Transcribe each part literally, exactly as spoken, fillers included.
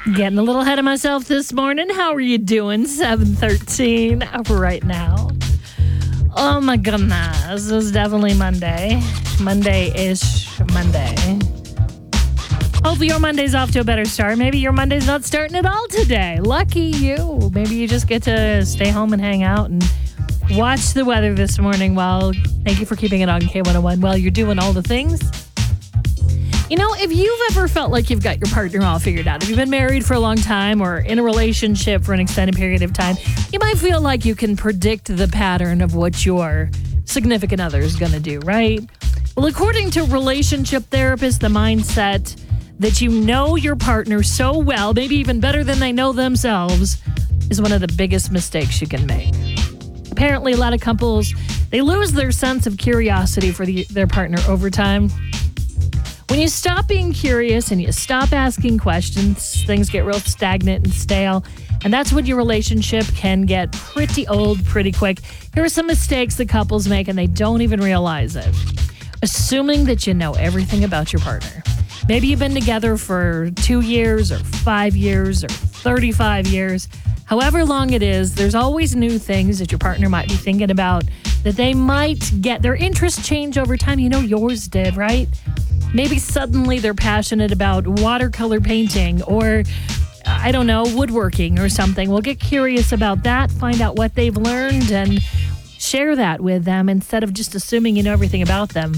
Getting a little ahead of myself this morning. How are you doing? seven thirteen right now. Oh my goodness. This is definitely Monday. Monday-ish Monday. Hopefully your Monday's off to a better start. Maybe your Monday's not starting at all today. Lucky you. Maybe you just get to stay home and hang out and watch the weather this morning while, thank you for keeping it on K one oh one while you're doing all the things. You know, if you've ever felt like you've got your partner all figured out, if you've been married for a long time or in a relationship for an extended period of time, you might feel like you can predict the pattern of what your significant other is going to do, right? Well, according to relationship therapists, the mindset that you know your partner so well, maybe even better than they know themselves, is one of the biggest mistakes you can make. Apparently, a lot of couples, they lose their sense of curiosity for the, their partner over time. When you stop being curious and you stop asking questions, things get real stagnant and stale. And that's when your relationship can get pretty old pretty quick. Here are some mistakes that couples make and they don't even realize it. Assuming that you know everything about your partner. Maybe you've been together for two years or five years or thirty-five years. However long it is, there's always new things that your partner might be thinking about that they might get. Their interests change over time. You know yours did, right? Maybe suddenly they're passionate about watercolor painting or, I don't know, woodworking or something. We'll get curious about that, find out what they've learned, and share that with them instead of just assuming you know everything about them.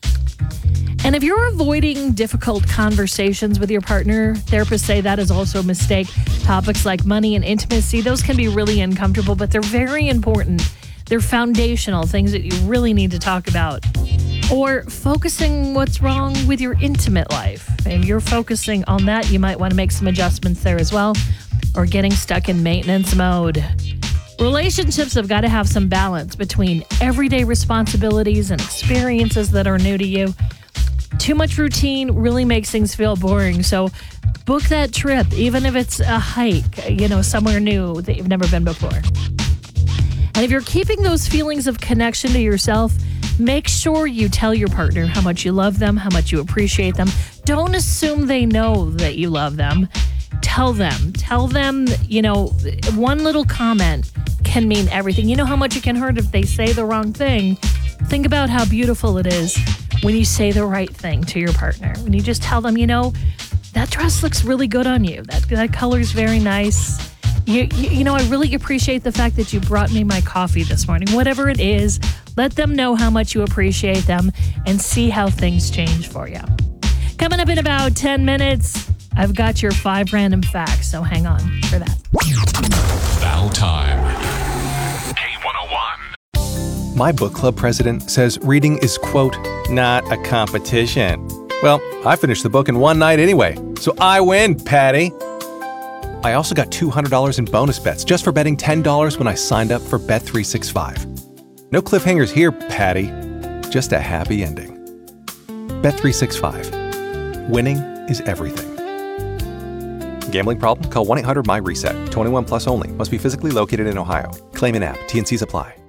And if you're avoiding difficult conversations with your partner, therapists say that is also a mistake. Topics like money and intimacy, those can be really uncomfortable, but they're very important. They're foundational, things that you really need to talk about. Or focusing what's wrong with your intimate life. If you're focusing on that, you might want to make some adjustments there as well. Or getting stuck in maintenance mode. Relationships have got to have some balance between everyday responsibilities and experiences that are new to you. Too much routine really makes things feel boring. So book that trip, even if it's a hike, you know, somewhere new that you've never been before. And if you're keeping those feelings of connection to yourself, make sure you tell your partner how much you love them, how much you appreciate them. Don't assume they know that you love them. Tell them. Tell them, you know, one little comment can mean everything. You know how much it can hurt if they say the wrong thing. Think about how beautiful it is when you say the right thing to your partner. When you just tell them, you know, that dress looks really good on you. That, that color's very nice. You, you, you know, I really appreciate the fact that you brought me my coffee this morning. Whatever it is, let them know how much you appreciate them and see how things change for you. Coming up in about ten minutes, I've got your five random facts, so hang on for that. Now time. K one oh one. My book club president says reading is, quote, not a competition. Well, I finished the book in one night anyway, so I win, Patty. I also got two hundred dollars in bonus bets just for betting ten dollars when I signed up for Bet three sixty-five. No cliffhangers here, Patty. Just a happy ending. Bet three sixty-five. Winning is everything. Gambling problem? Call one eight hundred M Y RESET. twenty-one plus only. Must be physically located in Ohio. Claim in app. T and Cs apply.